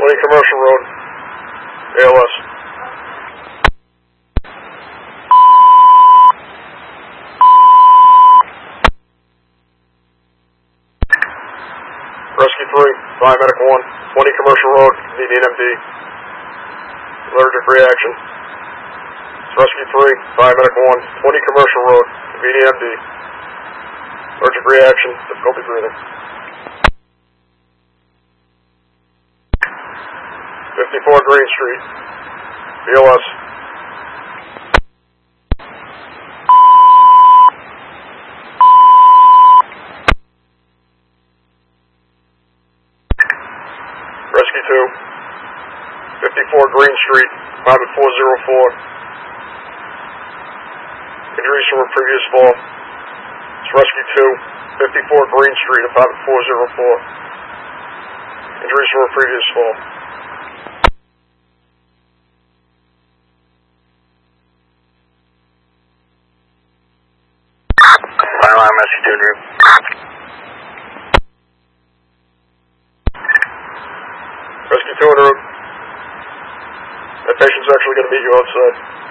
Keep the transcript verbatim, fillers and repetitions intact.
twenty Commercial Road, A L S. Rescue three, Biomedic one, twenty Commercial Road, need an M D. Allergic reaction. Rescue three, Biomedic one, twenty Commercial Road, need M D. Allergic reaction, difficulty breathing. fifty-four Green Street, B L S. Rescue two, fifty-four Green Street, Pilot four oh four. Injuries from a previous fall. It's Rescue two, fifty-four Green Street, Pilot four oh four. Injuries from a previous fall. Byline, Rescue two, Drew. Rescue two en route. That patient's actually going to meet you outside.